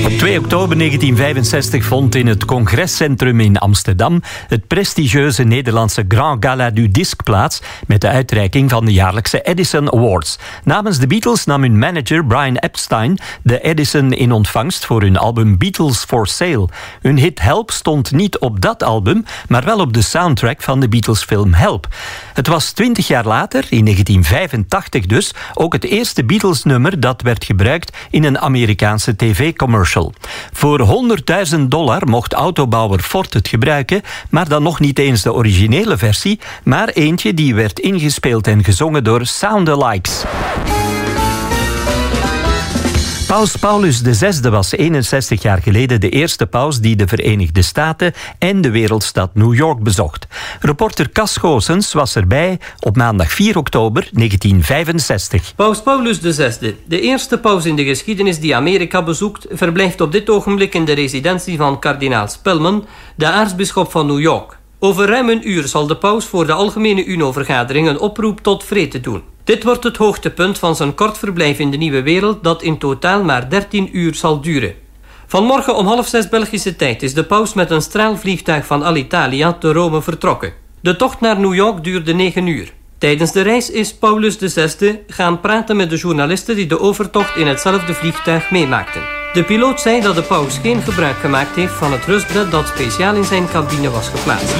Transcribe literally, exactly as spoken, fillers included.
Op twee oktober negentien vijfenzestig vond in het Congrescentrum in Amsterdam het prestigieuze Nederlandse Grand Gala du Disque plaats met de uitreiking van de jaarlijkse Edison Awards. Namens de Beatles nam hun manager Brian Epstein de Edison in ontvangst voor hun album Beatles for Sale. Hun hit Help stond niet op dat album, maar wel op de soundtrack van de Beatles-film Help. Het was twintig jaar later, in negentien vijfentachtig dus, ook het eerste Beatles-nummer dat werd gebruikt in een Amerikaanse tv-commercial. Voor honderdduizend dollar mocht autobouwer Ford het gebruiken, maar dan nog niet eens de originele versie, maar eentje die werd ingespeeld en gezongen door soundalikes. Paus Paulus de zesde was eenenzestig jaar geleden de eerste paus die de Verenigde Staten en de wereldstad New York bezocht. Reporter Cas Goossens was erbij op maandag vier oktober negentien vijfenzestig. Paus Paulus de zesde, de eerste paus in de geschiedenis die Amerika bezoekt, verblijft op dit ogenblik in de residentie van kardinaal Spellman, de aartsbisschop van New York. Over ruim een uur zal de paus voor de Algemene Uno-vergadering een oproep tot vrede doen. Dit wordt het hoogtepunt van zijn kort verblijf in de nieuwe wereld dat in totaal maar dertien uur zal duren. Vanmorgen om half zes Belgische tijd is de paus met een straalvliegtuig van Alitalia te Rome vertrokken. De tocht naar New York duurde negen uur. Tijdens de reis is Paulus de zesde gaan praten met de journalisten die de overtocht in hetzelfde vliegtuig meemaakten. De piloot zei dat de paus geen gebruik gemaakt heeft van het rustbed dat speciaal in zijn cabine was geplaatst.